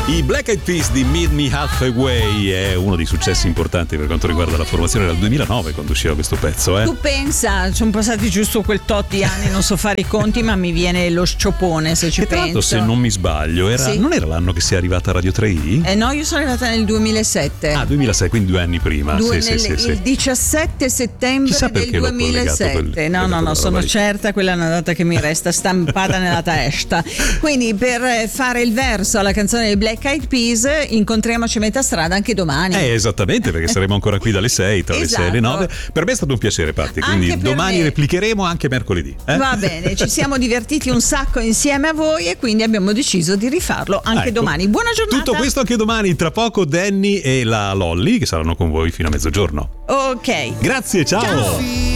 I Black Eyed Peas di Meet Me Halfway è uno dei successi importanti per quanto riguarda la formazione dal 2009 quando usciva questo pezzo. Tu pensa, sono passati giusto quel tot di anni, non so fare i conti, ma mi viene lo scioppone se ci E tra l'altro, penso. se non mi sbaglio, Sì. non era l'anno che sei arrivata a Radio 3i? No, io sono arrivata nel 2007. Ah, 2006, quindi 2 anni prima. Sì. Il 17 settembre Chissà del perché l'ho 2007. collegato No, sono certa, quella è una data che mi resta stampata nella testa. Quindi per fare il verso alla canzone dei Black Eyed Peas incontriamoci a metà strada anche domani. Esattamente, perché saremo ancora qui dalle 6, tra le 6 e le 9. Per me è stato un piacere, Patti, quindi Anche per domani me. replicheremo anche mercoledì. Va bene, ci siamo divertiti un sacco insieme a voi e quindi abbiamo deciso di rifarlo anche Ecco. domani. Buona giornata. Tutto questo anche domani, tra poco Danny e la Lolly che saranno con voi fino a mezzogiorno. Ok. Grazie, ciao.